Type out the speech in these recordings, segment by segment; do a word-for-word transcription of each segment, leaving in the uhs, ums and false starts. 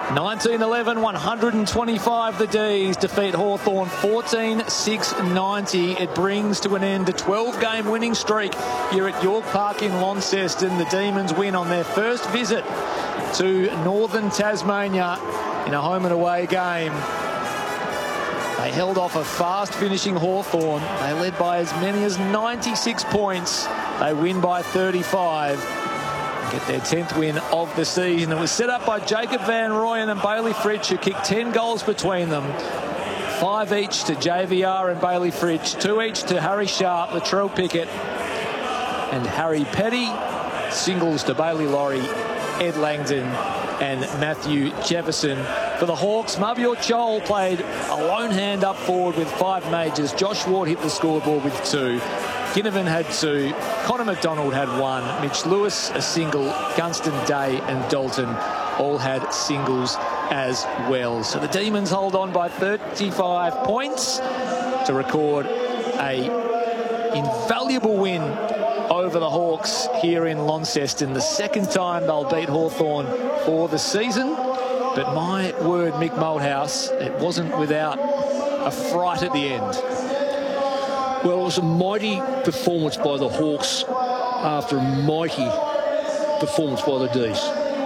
nineteen eleven, one hundred twenty-five the D's defeat Hawthorn fourteen six ninety. It brings to an end a twelve game winning streak here at York Park in Launceston. The Demons win on their first visit to northern Tasmania in a home and away game. They held off a fast finishing Hawthorn. They led by as many as ninety-six points. They win by thirty-five. Get their tenth win of the season. It was set up by Jacob Van Rooyen and Bailey Fritsch, who kicked ten goals between them. Five each to J V R and Bailey Fritsch, two each to Harry Sharp, Latrell Pickett and Harry Petty. Singles to Bailey Laurie, Ed Langdon and Matthew Jefferson. For the Hawks, Mabior Chol played a lone hand up forward with five majors. Josh Ward hit the scoreboard with two. Ginnivan had two, Connor McDonald had one, Mitch Lewis a single, Gunston, Day and Dalton all had singles as well. So the Demons hold on by thirty-five points to record a invaluable win over the Hawks here in Launceston. The second time they'll beat Hawthorn for the season. But my word, Mick Malthouse, it wasn't without a fright at the end. Well, it was a mighty performance by the Hawks after a mighty performance by the D's.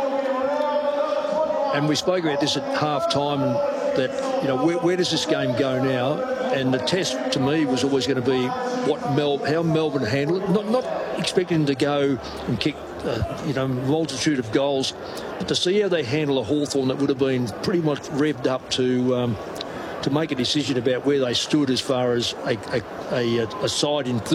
And we spoke about this at half-time, that, you know, where, where does this game go now? And the test, to me, was always going to be what Mel, how Melbourne handled it. Not, not expecting them to go and kick, uh, you know, a multitude of goals, but to see how they handle a Hawthorn that would have been pretty much revved up to... Um, to make a decision about where they stood as far as a, a, a, a side in